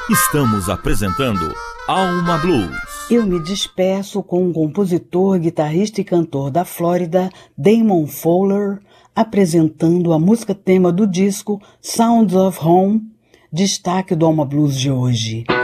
Estamos apresentando Alma Blues. Eu me despeço com o compositor, guitarrista e cantor da Flórida, Damon Fowler, apresentando a música tema do disco Sounds of Home, destaque do Alma Blues de hoje.